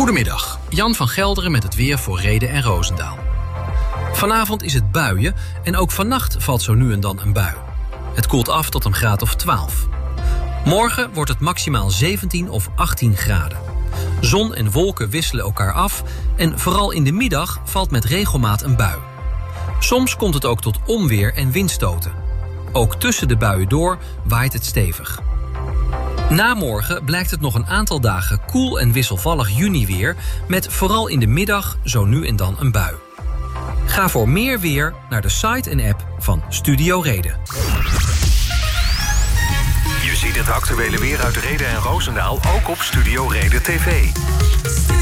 Goedemiddag, Jan van Gelderen met het weer voor Rheden en Roosendaal. Vanavond is het buien en ook vannacht valt zo nu en dan een bui. Het koelt af tot een graad of 12. Morgen wordt het maximaal 17 of 18 graden. Zon en wolken wisselen elkaar af en vooral in de middag valt met regelmaat een bui. Soms komt het ook tot onweer en windstoten. Ook tussen de buien door waait het stevig. Na morgen blijkt het nog een aantal dagen koel en wisselvallig juniweer met vooral in de middag zo nu en dan een bui. Ga voor meer weer naar de site en app van Studio Reden. Je ziet het actuele weer uit Rheden en Roosendaal ook op Studio Reden TV.